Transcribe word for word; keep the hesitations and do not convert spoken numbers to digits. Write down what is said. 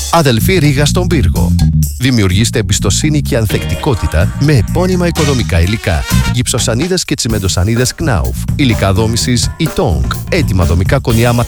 Αδελφή Ρήγα στον πύργο. Δημιουργήστε εμπιστοσύνη και ανθεκτικότητα με επώνυμα οικοδομικά υλικά. Γυψοσανίδες και τσιμεντοσανίδες Knauf. Υλικά δόμησης Ytong. Έτοιμα δομικά κονιάματα